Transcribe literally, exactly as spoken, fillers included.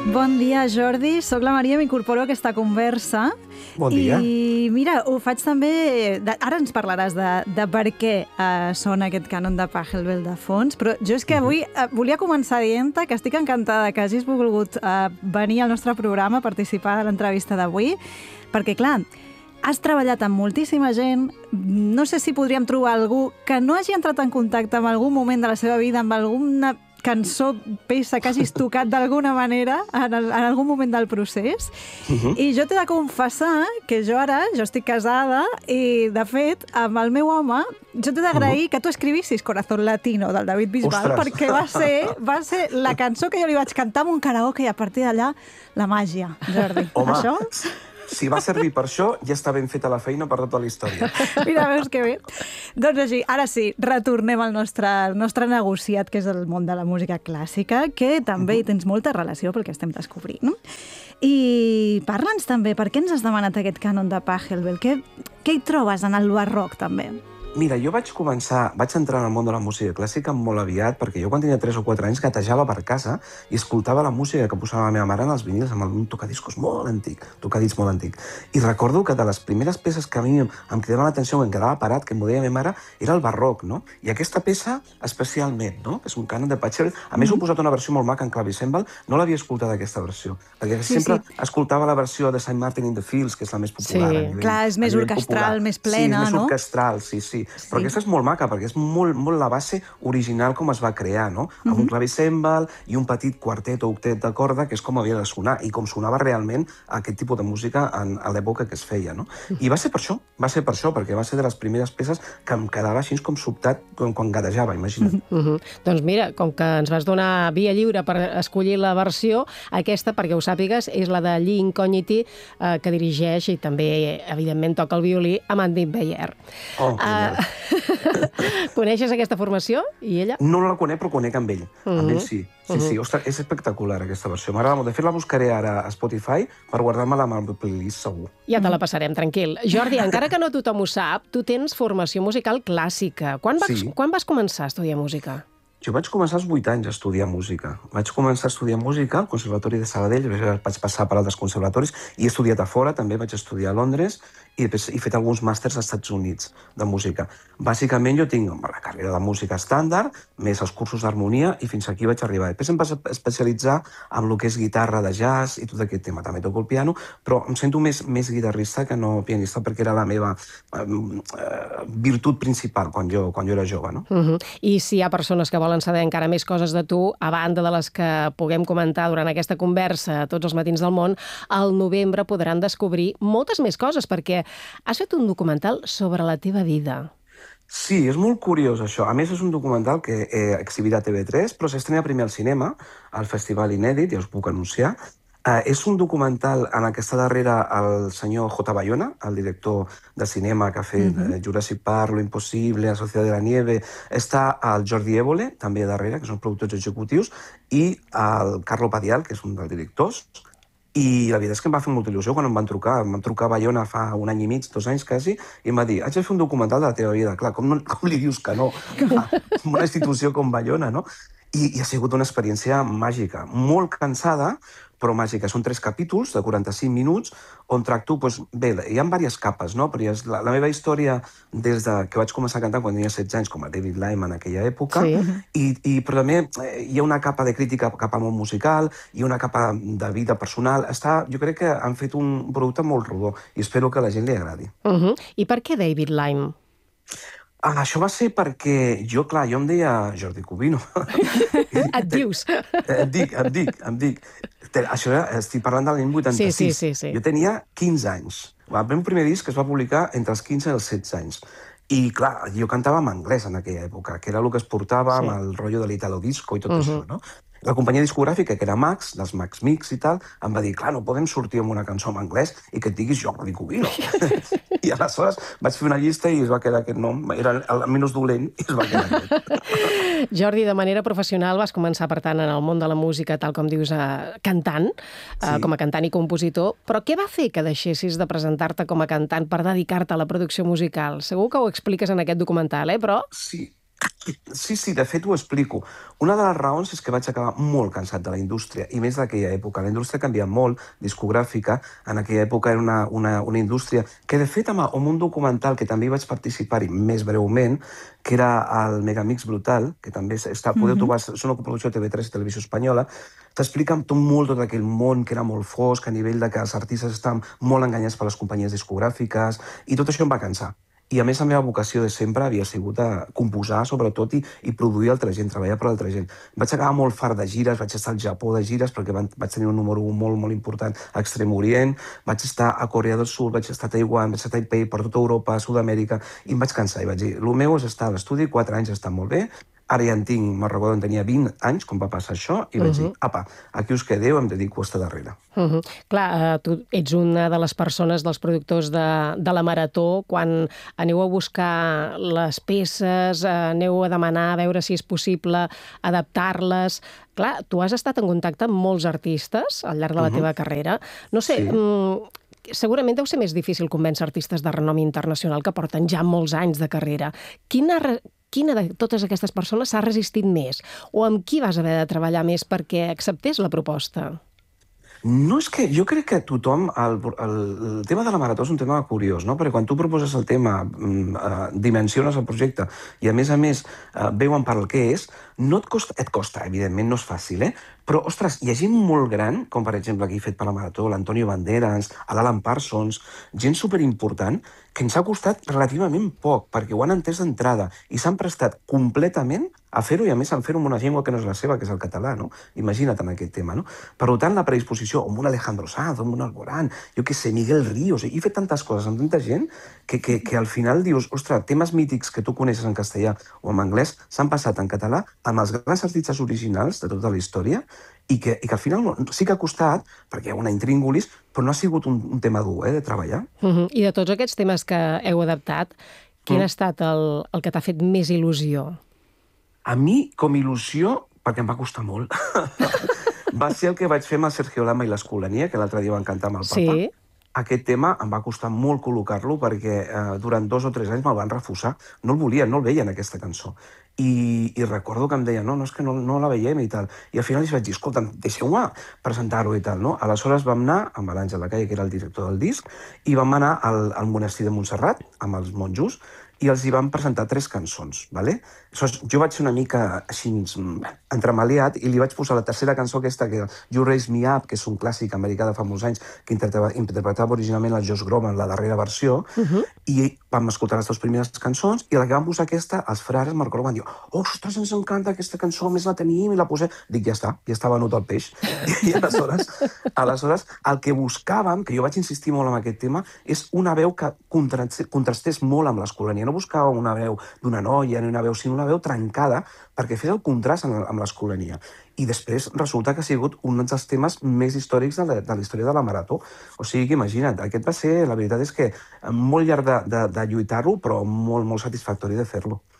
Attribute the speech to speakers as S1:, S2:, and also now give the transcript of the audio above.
S1: Bon dia, Jordi. Soc la Maria, m'incorporo a aquesta conversa.
S2: Bon dia.
S1: I mira, ho faig també... De, ara ens parlaràs de, de per què uh, sona aquest cànon de Pachelbel de fons, però jo és que avui uh, volia començar dient-te que estic encantada que hagis volgut uh, venir al nostre programa a participar de l'entrevista d'avui, perquè, clar, has treballat amb moltíssima gent, no sé si podríem trobar algú que no hagi entrat en contacte en algun moment de la seva vida, amb alguna cançó, peça que hagis tocat d'alguna manera en, el, en algun moment del procés. Uh-huh. I jo t'he de confessar que jo ara, jo estic casada i, de fet, amb el meu home, jo t'he d'agrair uh-huh. que tu escrivissis Corazón Latino del David Bisbal, Ostres. perquè va ser, va ser la cançó que jo li vaig cantar en un karaoke i a partir d'allà la màgia, Jordi.
S2: Home,
S1: això?
S2: Si va servir per això, ja està ben feta la feina per tota la història.
S1: Mira, veus que bé. Doncs així, ara sí, retornem al nostre, al nostre negociat, que és el món de la música clàssica, que també hi tens molta relació pel que estem descobrint. I parla'ns també, per què ens has demanat aquest cànon de Pachelbel? Què, què hi trobes en el barroc, també?
S2: Mira, jo vaig començar, vaig entrar en el món de la música clàssica molt aviat, perquè jo quan tenia tres o quatre anys gatejava per casa i escoltava la música que posava la meva mare en els vinils amb un tocadiscos molt antic, tocadits molt antic. I recordo que de les primeres peces que a mi em cridaven l'atenció, que em quedava parat, que m'ho deia la meva mare, era el barroc, no? I aquesta peça, especialment, no? Que és un cànon de Pachelbel. A més, mm-hmm. ho he posat una versió molt maca en clavicèmbal, no l'havia escoltat aquesta versió, perquè sí, sempre sí. escoltava la versió de Saint Martin in the Fields, que és la més popular.
S1: Sí, nivell, clar, és més orquestral, popular. més plena,
S2: sí,
S1: no?
S2: Sí, més orquestral, sí, sí.
S1: Sí.
S2: Però aquesta és molt maca, perquè és molt, molt la base original com es va crear, no? Amb
S1: Mm-hmm.
S2: un clavicèmbal i un petit quartet o octet de corda, que és com havia de sonar, i com sonava realment aquest tipus de música en, a l'època que es feia, no? I va ser per això, va ser per això, perquè va ser de les primeres peces que em quedava així com sobtat quan, quan gatejava, imagina't.
S3: Mm-hmm. Doncs mira, com que ens vas donar via lliure per escollir la versió, aquesta, perquè ho sàpigues, és la de Gli Incogniti, eh, que dirigeix i també, evidentment, toca el violí Amandine Beyer.
S2: Oh, que uh,
S3: Coneixes aquesta formació? I ella?
S2: No la conec, però conec amb ell.
S3: Uh-huh.
S2: Amb ell sí. Sí, uh-huh. sí. Ostres, és espectacular aquesta versió. M'agrada molt. De fet, la buscaré ara a Spotify per guardar-me-la amb el playlist, segur.
S3: Ja te la passarem, tranquil. Jordi, encara que no tothom ho sap, tu tens formació musical clàssica. Quan vas,
S2: sí.
S3: quan vas començar a estudiar música?
S2: Jo vaig començar als vuit anys a estudiar música. Vaig començar a estudiar música al Conservatori de Sabadell, vaig passar per altres conservatoris i he estudiat a fora, també vaig estudiar a Londres i després he fet alguns màsters als Estats Units de música. Bàsicament jo tinc la carrera de música estàndard, més els cursos d'harmonia i fins aquí vaig arribar. Després em vaig especialitzar en el que és guitarra de jazz i tot aquest tema. També toco el piano, però em sento més, més guitarrista que no pianista perquè era la meva eh, virtut principal quan jo, quan jo era jove, no?
S3: Uh-huh. I si hi ha persones que volen saber encara més coses de tu, a banda de les que puguem comentar durant aquesta conversa tots els matins del món, al novembre podran descobrir moltes més coses, perquè has fet un documental sobre la teva vida.
S2: Sí, és molt curiós això. A més, és un documental que he exhibit a T V tres, però s'estrena primer al cinema, al Festival Inèdit, ja us puc anunciar. Uh, és un documental en el que està darrere el senyor J. Bayona, el director de cinema que ha fet uh-huh. uh, Jurassic Park, Lo Impossible, La Sociedad de la Nieve. Està el Jordi Évole, també darrere, que són productors executius, i el Carlo Padial, que és un dels directors. I la veritat és que em va fer molta il·lusió quan em van trucar. Em van trucar a Bayona fa un any i mig, dos anys quasi, i em va dir, haig de fer un documental de la teva vida. Clar, com, no, com li dius que no a una institució com Bayona, no? I, I ha sigut una experiència màgica, molt cansada, però màgica. Són tres capítols de quaranta-cinc minuts on tracto, doncs, bé, hi ha diverses capes, no? Però és la, la meva història des de que vaig començar a cantar quan tenia setze anys, com a David Lyme en aquella època, sí. i, i, però també hi ha una capa de crítica cap al món musical i una capa de vida personal. Està, jo crec que han fet un producte molt rodó i espero que a la gent li agradi.
S3: Uh-huh. I per què David Lyme?
S2: Ah, això va ser perquè jo, clar, jo em deia Jordi Cubino.
S3: Et dius?
S2: Em dic, em dic, em dic. Això era, estic parlant de l'any vuitanta-sis.
S3: Sí, sí, sí, sí.
S2: Jo tenia quinze anys. El meu primer disc es va publicar entre els quinze i els setze anys. I, clar, jo cantava en anglès en aquella època, que era el que es portava sí. amb el rotllo de l'italo disco i tot uh-huh. això, no? La companyia discogràfica, que era Max, dels Max Mix i tal, em va dir, clar, no podem sortir amb una cançó en anglès i que et diguis Jordi Cubino. I aleshores vaig fer una llista i es va quedar aquest nom, era el menys dolent i es va quedar aquest.
S3: Jordi, de manera professional vas començar, per tant, en el món de la música, tal com dius, eh, cantant, eh, sí. com a cantant i compositor, però què va fer que deixessis de presentar-te com a cantant per dedicar-te a la producció musical? Segur que ho expliques en aquest documental, eh, però...
S2: Sí. Sí, sí, de fet ho explico. Una de les raons és que vaig acabar molt cansat de la indústria, i més d'aquella època. La indústria ha canviat molt, discogràfica. En aquella època era una, una, una indústria que, de fet, amb, amb un documental que també hi vaig participar-hi més breument, que era el Megamix Brutal, que també està, podeu trobar, és una coproducció de T V tres i Televisió Espanyola, t'explica amb tot molt tot aquell món que era molt fosc, a nivell de que els artistes estaven molt enganyats per les companyies discogràfiques, i tot això em va cansar. I a més, la meva vocació de sempre havia sigut a composar, sobretot, i, i produir altra gent, treballar per altra gent. Vaig acabar molt fart de gires, vaig estar al Japó de gires, perquè van, vaig tenir un número un molt, molt important a Extrem Orient, vaig estar a Corea del Sud, vaig estar a Taiwan, vaig estar a Taipei, per tota Europa, a Sud-amèrica, i em vaig cansar, i vaig dir, el meu és estar a l'estudi, quatre anys està molt bé, ara ja en tinc, me'n recordo, en tenia vint anys, quan va passar això, i vaig dir, apa, aquí us quedeu, em dedico a estar darrere.
S3: Uh -huh. Clar, eh, tu ets una de les persones, dels productors de, de la Marató, quan aneu a buscar les peces, eh, aneu a demanar a veure si és possible adaptar-les. Clar, tu has estat en contacte amb molts artistes al llarg de la uh -huh. teva carrera. No sé,
S2: Sí.
S3: mm, segurament deu ser més difícil convèncer artistes de renom internacional que porten ja molts anys de carrera. Quina, re- quina de totes aquestes persones s'ha resistit més? O amb qui vas haver de treballar més perquè acceptés la proposta?
S2: No, és que jo crec que tothom... El, el, el tema de la marató és un tema curiós, no? Perquè quan tu proposes el tema, mm, eh, dimensiones el projecte i, a més a més, eh, veuen per el que és, no et costa... Et costa, evidentment, no és fàcil, eh? Però, ostres, hi ha gent molt gran, com per exemple aquí fet per la Marató, l'Antonio Banderas, l'Alan Parsons, gent superimportant, que ens ha costat relativament poc, perquè ho han entès d'entrada i s'han prestat completament a fer-ho, i a més a fer-ho en una llengua que no és la seva, que és el català, no? Imagina't en aquest tema, no? Per tant, la predisposició, amb un Alejandro Sanz, amb un Alborán, jo què sé, Miguel Ríos, he fet tantes coses amb tanta gent que, que, que al final dius, ostres, temes mítics que tu coneixes en castellà o en anglès s'han passat en català amb els grans artistes originals de tota la història, i que, i que al final no, sí que ha costat, perquè hi ha una intríngulis, però no ha sigut un, un tema dur, eh, de treballar.
S3: Uh -huh. I de tots aquests temes que heu adaptat, quin
S2: Mm.
S3: ha estat el, el que t'ha fet més il·lusió?
S2: A mi, com il·lusió, perquè em va costar molt, va ser el que vaig fer amb el Sergio Lama i l'Escolania, que l'altre dia van cantar amb el Papa.
S3: Sí.
S2: Aquest tema em va costar molt col·locar-lo perquè eh, durant dos o tres anys me'l van refusar. No el volien, no el veien, aquesta cançó. I, i recordo que em deien, no, no, és que no, no la veiem i tal. I al final els vaig dir, escolta'm, deixeu-me presentar-ho i tal, no? Aleshores vam anar amb l'Àngel de Calle, que era el director del disc, i vam anar al, al monestir de Montserrat, amb els monjos, i els hi van presentar tres cançons, ¿vale? Aleshores, jo vaig ser una mica així entremaliat i li vaig posar la tercera cançó aquesta, que era You Raise Me Up, que és un clàssic americà de fa molts anys, que interpretava, interpretava originalment el Josh Groban, la darrera versió, uh -huh. i vam escoltar les dues primeres cançons, i a la que vam posar aquesta, els frares, me'n recordo, van dir, ostres, ens encanta aquesta cançó, a més la tenim i la posem. Dic, ja està, ja està venut el peix. I aleshores, aleshores, el que buscàvem, que jo vaig insistir molt en aquest tema, és una veu que contrastés molt amb l'Escolania. No buscàvem una veu d'una noia ni una veu, sinó una veu trencada perquè fes el contrast amb l'Escolania. I després resulta que ha sigut un dels temes més històrics de la, de la història de la Marató. O sigui que imagina't, aquest va ser, la veritat és que molt llarg de, de, de lluitar-lo, però molt, molt satisfactori de fer-lo.